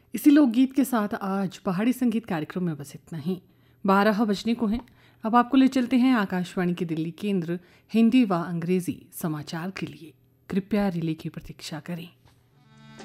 इसी लोकगीत के साथ आज पहाड़ी संगीत कार्यक्रम में बस इतना ही। 12 बजने को हैं। अब आपको ले चलते हैं आकाशवाणी के दिल्ली केंद्र हिंदी व अंग्रेजी समाचार के लिए। कृपया रिले की प्रतीक्षा करें।